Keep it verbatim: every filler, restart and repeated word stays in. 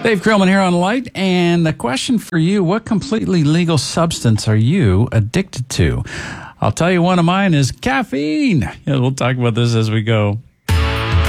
Dave Krillman here on Light, and the question for you, what completely legal substance are you addicted to? I'll tell you one of mine is caffeine. Yeah, we'll talk about this as we go.